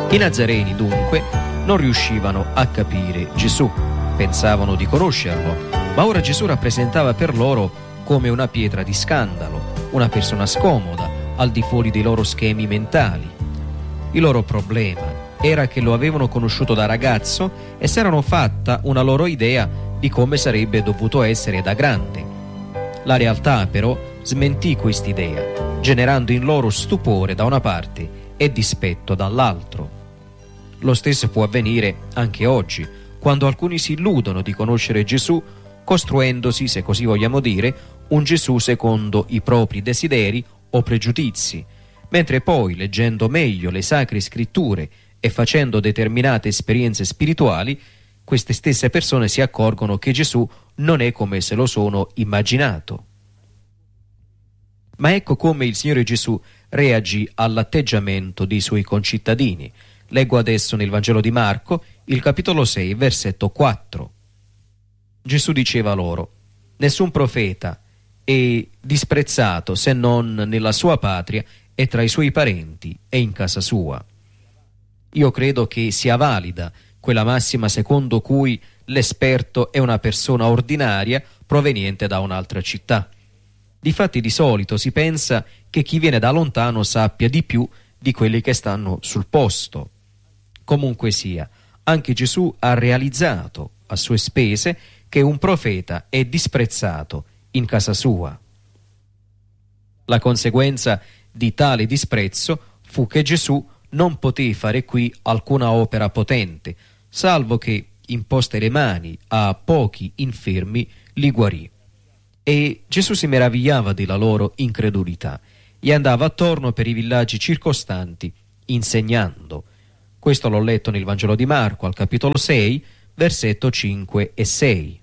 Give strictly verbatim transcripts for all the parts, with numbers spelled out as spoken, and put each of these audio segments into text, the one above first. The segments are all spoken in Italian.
I Nazareni, dunque, non riuscivano a capire Gesù, pensavano di conoscerlo, ma ora Gesù rappresentava per loro come una pietra di scandalo, una persona scomoda, al di fuori dei loro schemi mentali. Il loro problema era che lo avevano conosciuto da ragazzo e si erano fatta una loro idea di come sarebbe dovuto essere da grande. La realtà, però, smentì quest'idea, generando in loro stupore da una parte e dispetto dall'altro. Lo stesso può avvenire anche oggi, quando alcuni si illudono di conoscere Gesù, costruendosi, se così vogliamo dire, un Gesù secondo i propri desideri o pregiudizi, mentre poi, leggendo meglio le sacre scritture e facendo determinate esperienze spirituali, queste stesse persone si accorgono che Gesù non è come se lo sono immaginato. Ma ecco come il Signore Gesù reagì all'atteggiamento dei suoi concittadini. Leggo adesso nel Vangelo di Marco, il capitolo sei, versetto quattro. Gesù diceva loro: nessun profeta è disprezzato se non nella sua patria e tra i suoi parenti e in casa sua. Io credo che sia valida quella massima secondo cui l'esperto è una persona ordinaria proveniente da un'altra città. Difatti di solito si pensa che chi viene da lontano sappia di più di quelli che stanno sul posto. Comunque sia, anche Gesù ha realizzato a sue spese che un profeta è disprezzato in casa sua. La conseguenza di tale disprezzo fu che Gesù non poté fare qui alcuna opera potente, salvo che, imposte le mani a pochi infermi, li guarì. E Gesù si meravigliava della loro incredulità e andava attorno per i villaggi circostanti insegnando. Questo l'ho letto nel Vangelo di Marco, al capitolo sei, versetto cinque e sei.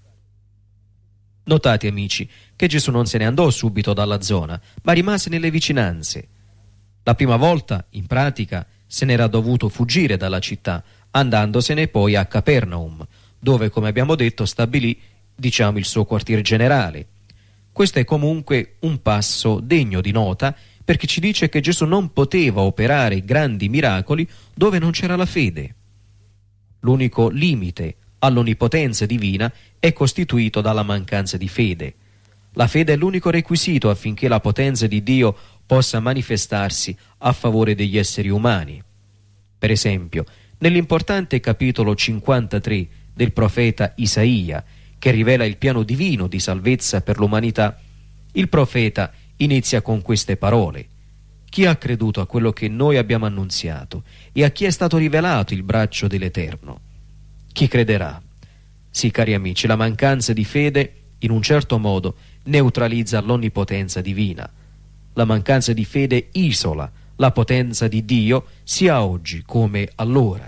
Notate, amici, che Gesù non se ne andò subito dalla zona, ma rimase nelle vicinanze. La prima volta, in pratica, se n'era dovuto fuggire dalla città, andandosene poi a Capernaum, dove, come abbiamo detto, stabilì, diciamo, il suo quartier generale. Questo è comunque un passo degno di nota, perché ci dice che Gesù non poteva operare grandi miracoli dove non c'era la fede. L'unico limite all'onnipotenza divina è costituito dalla mancanza di fede. La fede è l'unico requisito affinché la potenza di Dio possa manifestarsi a favore degli esseri umani. Per esempio, nell'importante capitolo cinquantatré del profeta Isaia, che rivela il piano divino di salvezza per l'umanità, il profeta inizia con queste parole: chi ha creduto a quello che noi abbiamo annunziato e a chi è stato rivelato il braccio dell'Eterno? Chi crederà? Sì, cari amici, la mancanza di fede in un certo modo neutralizza l'onnipotenza divina. La mancanza di fede isola la potenza di Dio sia oggi come allora.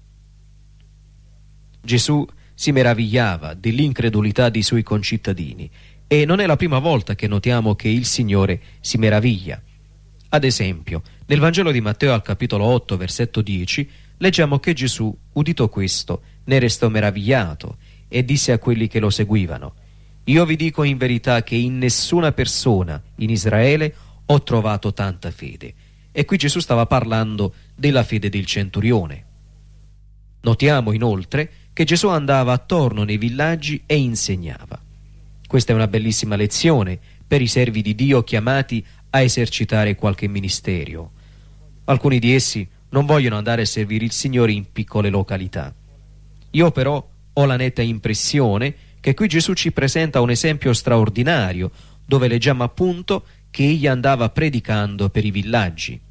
Gesù si meravigliava dell'incredulità dei suoi concittadini e non è la prima volta che notiamo che il Signore si meraviglia. Ad esempio, nel Vangelo di Matteo al capitolo otto, versetto dieci, leggiamo che Gesù, udito questo, ne restò meravigliato e disse a quelli che lo seguivano: io vi dico in verità che in nessuna persona in Israele ho trovato tanta fede. E qui Gesù stava parlando della fede del centurione. Notiamo inoltre che Gesù andava attorno nei villaggi e insegnava. Questa è una bellissima lezione per i servi di Dio chiamati a esercitare qualche ministero. Alcuni di essi non vogliono andare a servire il Signore in piccole località. Io però ho la netta impressione che qui Gesù ci presenta un esempio straordinario, dove leggiamo appunto che egli andava predicando per i villaggi.